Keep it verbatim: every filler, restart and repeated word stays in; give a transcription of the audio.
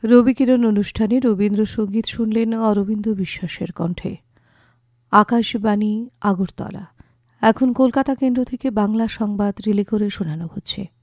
রবিকিরণ অনুষ্ঠানে রবীন্দ্রসঙ্গীত শুনলেন অরবিন্দ বিশ্বাসের কণ্ঠে। আকাশবাণী আগরতলা। এখন কলকাতা কেন্দ্র থেকে বাংলা সংবাদ রিলে করে শোনানো হচ্ছে।